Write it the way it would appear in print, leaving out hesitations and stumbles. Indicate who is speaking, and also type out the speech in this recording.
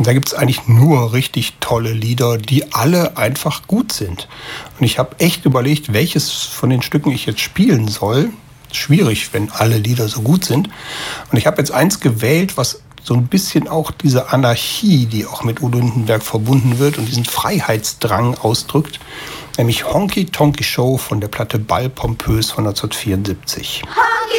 Speaker 1: Und da gibt es eigentlich nur richtig tolle Lieder, die alle einfach gut sind. Und ich habe echt überlegt, welches von den Stücken ich jetzt spielen soll. Schwierig, wenn alle Lieder so gut sind. Und ich habe jetzt eins gewählt, was so ein bisschen auch diese Anarchie, die auch mit Udo Lindenberg verbunden wird und diesen Freiheitsdrang ausdrückt, nämlich Honky Tonky Show von der Platte Ball Pompös von 1974.